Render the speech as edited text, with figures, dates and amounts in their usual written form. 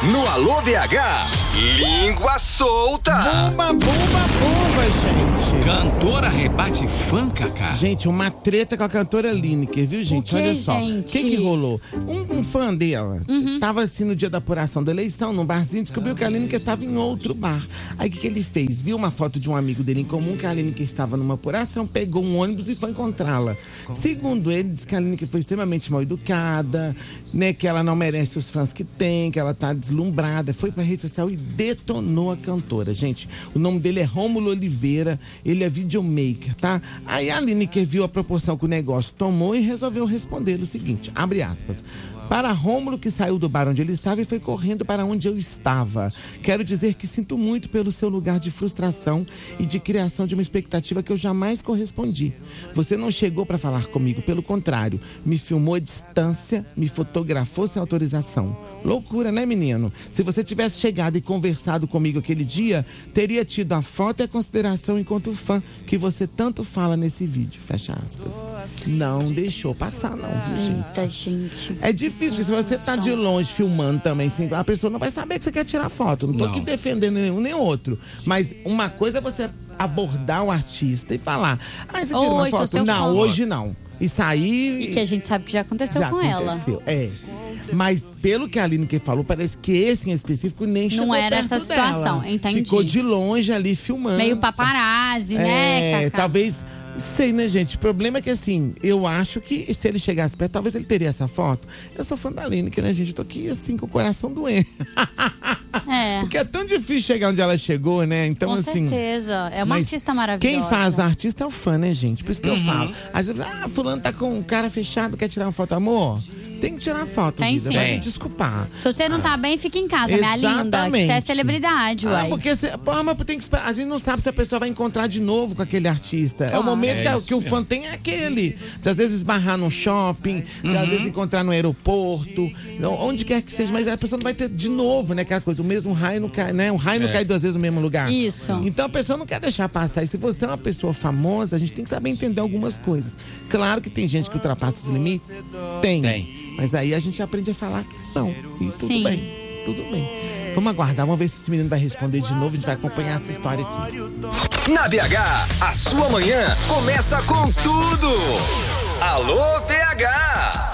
No Alô BH, língua solta. Bomba, gente. Cantora rebate fã, Cacá. Gente, uma treta com a cantora Lineker, viu, gente? Olha só. O que rolou? Um fã dela tava assim no dia da apuração da eleição, num barzinho, descobriu que a Lineker tava em outro bar. Aí o que ele fez? Viu uma foto de um amigo dele em comum, que a Lineker estava numa apuração, pegou um ônibus e foi encontrá-la. Segundo ele, diz que a Lineker foi extremamente mal educada, né? Que ela não merece os fãs que tem, que ela tá deslumbrada. Foi pra rede social e detonou a cantora, gente. O nome dele é Rômulo Oliveira, ele é videomaker, tá? Aí a Lineker viu a proporção que o negócio tomou e resolveu responder o seguinte, abre aspas: para Rômulo, que saiu do bar onde ele estava e foi correndo para onde eu estava. Quero dizer que sinto muito pelo seu lugar de frustração e de criação de uma expectativa que eu jamais correspondi. Você não chegou para falar comigo, pelo contrário, me filmou à distância, me fotografou sem autorização. Loucura, né, menino? Se você tivesse chegado e conversado comigo aquele dia, teria tido a foto e a consideração enquanto fã que você tanto fala nesse vídeo. Fecha aspas. Não deixou passar, não, viu, gente? Eita, gente. É difícil, porque se você tá de longe filmando também, assim, a pessoa não vai saber que você quer tirar foto. Não tô aqui defendendo nenhum nem outro. Mas uma coisa é você abordar o artista e falar: você tira uma foto? Não, hoje não. E sair. E que a gente sabe que já aconteceu com ela. Mas pelo que a Lineker falou, parece que esse em específico nem chegou perto dela. Não era essa situação, entendi. Ficou de longe ali filmando. Meio paparazzi, né, Cacá? Talvez. Sei, né, gente? O problema é que, assim, eu acho que se ele chegasse perto, talvez ele teria essa foto. Eu sou fã da Lineker, né, gente? Eu tô aqui, assim, com o coração doendo. Porque é tão difícil chegar onde ela chegou, né? Então, com assim. certeza. É uma artista maravilhosa. Quem faz artista é o fã, né, gente? Por isso que eu falo. Às vezes, fulano tá com o cara fechado, quer tirar uma foto, amor? Tem que tirar foto, tem vida. Sim. Vai me desculpar. Se você não tá bem, fica em casa, minha linda. Que você é celebridade, uai. Porque mas tem que esperar. A gente não sabe se a pessoa vai encontrar de novo com aquele artista. É o momento que o fã tem, é aquele. De às vezes esbarrar num shopping, de às vezes encontrar no aeroporto, onde quer que seja, mas a pessoa não vai ter de novo, né? Aquela coisa, o mesmo raio não cai, né? O raio não cai duas vezes no mesmo lugar. Isso. Então a pessoa não quer deixar passar. E se você é uma pessoa famosa, a gente tem que saber entender algumas coisas. Claro que tem gente que ultrapassa os limites. Tem. Mas aí a gente aprende a falar não. E tudo bem. Vamos aguardar, vamos ver se esse menino vai responder de novo. A gente vai acompanhar essa história aqui. Na BH, a sua manhã começa com tudo. Alô BH!